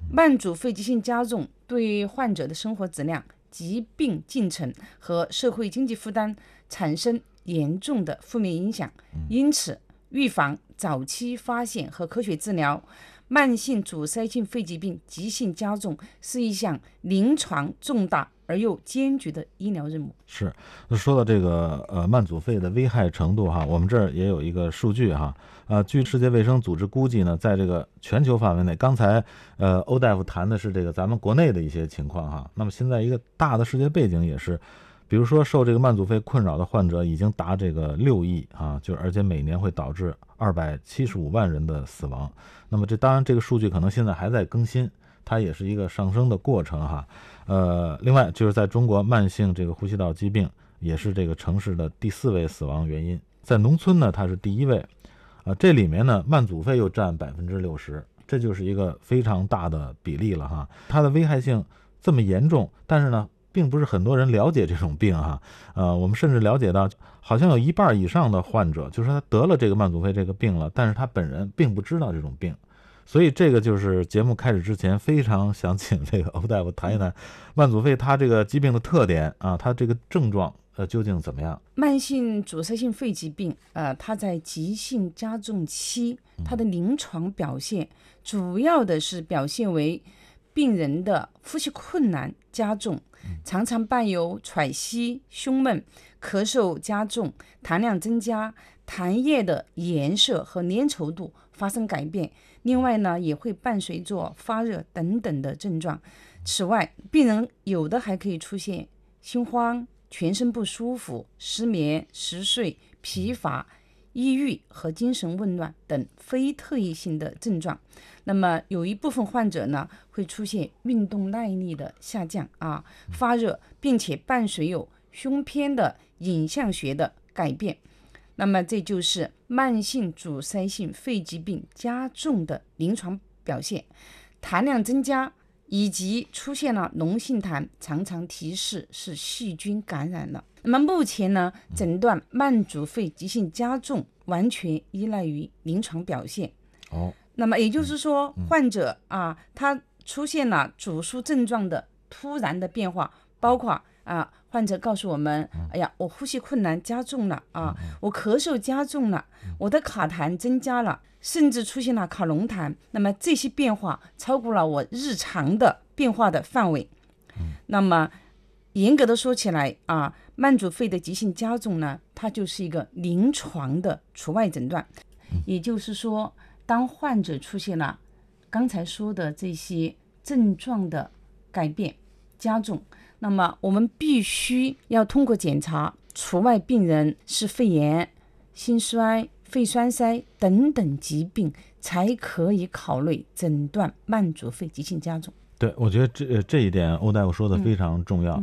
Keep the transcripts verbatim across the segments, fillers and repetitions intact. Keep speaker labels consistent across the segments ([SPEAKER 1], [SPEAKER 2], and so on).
[SPEAKER 1] 慢阻肺急性加重对患者的生活质量、疾病进程和社会经济负担产生严重的负面影响，因此预防、早期发现和科学治疗慢性阻塞性肺疾病急性加重是一项临床重大而又艰巨的医疗任务。
[SPEAKER 2] 是，说到这个呃慢阻肺的危害程度哈，我们这儿也有一个数据哈，呃，据世界卫生组织估计呢，在这个全球范围内，刚才呃欧大夫谈的是这个咱们国内的一些情况哈，那么现在一个大的世界背景也是，比如说受这个慢阻肺困扰的患者已经达这个六亿啊，就而且每年会导致二百七十五万人的死亡。那么这当然这个数据可能现在还在更新，它也是一个上升的过程哈。呃，另外就是在中国，慢性这个呼吸道疾病也是这个城市的第四位死亡原因，在农村呢它是第一位，啊、呃，这里面呢慢阻肺又占百分之六十，这就是一个非常大的比例了哈。它的危害性这么严重，但是呢，并不是很多人了解这种病哈。呃，我们甚至了解到，好像有一半以上的患者，就是他得了这个慢阻肺这个病了，但是他本人并不知道这种病。所以这个就是节目开始之前非常想请这个欧大夫谈一谈慢阻肺它这个疾病的特点啊，它这个症状呃究竟怎么样？
[SPEAKER 1] 慢性阻塞性肺疾病，呃，它在急性加重期，它的临床表现主要的是表现为病人的呼吸困难加重，常常伴有喘息、胸闷、咳嗽加重、痰量增加、痰液的颜色和粘稠度发生改变。另外呢，也会伴随着发热等等的症状。此外，病人有的还可以出现心慌、全身不舒服、失眠、嗜睡、疲乏、抑郁和精神紊乱等非特异性的症状。那么有一部分患者呢，会出现运动耐力的下降啊，发热，并且伴随有胸片的影像学的改变。那么这就是慢性阻塞性肺疾病加重的临床表现，痰量增加以及出现了脓性痰，常常提示是细菌感染了。那么目前呢，诊断慢阻肺急性加重完全依赖于临床表现。
[SPEAKER 2] 哦，
[SPEAKER 1] 那么也就是说，患者啊，他出现了主诉症状的突然的变化，包括啊，患者告诉我们，哎呀，我呼吸困难加重了啊，我咳嗽加重了，我的卡痰增加了，甚至出现了卡龙痰。那么这些变化超过了我日常的变化的范围。那么严格的说起来啊，慢阻肺的急性加重呢，它就是一个临床的除外诊断。也就是说，当患者出现了刚才说的这些症状的改变加重，那么我们必须要通过检查除外病人是肺炎、心衰、肺栓塞等等疾病，才可以考虑诊断慢阻肺急性加重。
[SPEAKER 2] 对，我觉得这这一点欧大夫说的非常重要。
[SPEAKER 3] 嗯、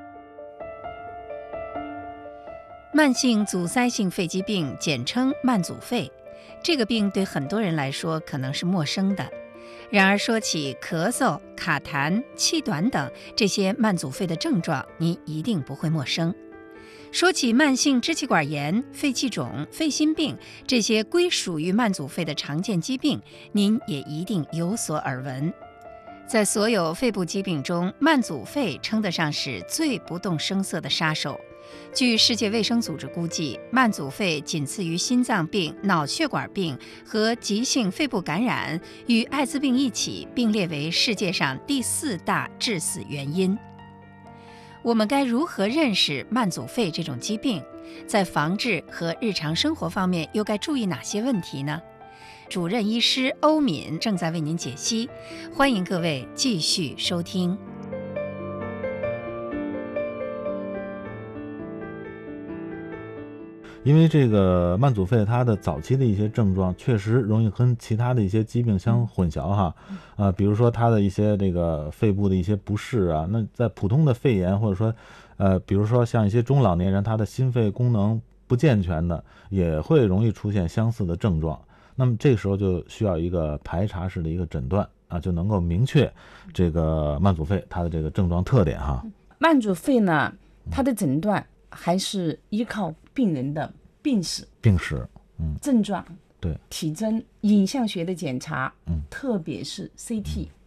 [SPEAKER 3] 慢性阻塞性肺疾病简称慢阻肺，这个病对很多人来说可能是陌生的。然而说起咳嗽、卡痰、气短等这些慢阻肺的症状，您一定不会陌生。说起慢性支气管炎、肺气肿、肺心病这些归属于慢阻肺的常见疾病，您也一定有所耳闻。在所有肺部疾病中，慢阻肺称得上是最不动声色的杀手。据世界卫生组织估计，慢阻肺仅次于心脏病、脑血管病和急性肺部感染，与艾滋病一起并列为世界上第四大致死原因。我们该如何认识慢阻肺这种疾病？在防治和日常生活方面又该注意哪些问题呢？主任医师欧敏正在为您解析，欢迎各位继续收听。
[SPEAKER 2] 因为这个慢阻肺它的早期的一些症状确实容易跟其他的一些疾病相混淆哈，啊，比如说它的一些这个肺部的一些不适啊，那在普通的肺炎或者说呃，比如说像一些中老年人他的心肺功能不健全的，也会容易出现相似的症状。那么这个时候就需要一个排查式的一个诊断啊，就能够明确这个慢阻肺它的这个症状特点哈。
[SPEAKER 1] 慢阻肺呢，它的诊断还是依靠病人的病史、
[SPEAKER 2] 病史、嗯、
[SPEAKER 1] 症状、
[SPEAKER 2] 对、
[SPEAKER 1] 体征、影像学的检查，
[SPEAKER 2] 嗯，
[SPEAKER 1] 特别是 C T、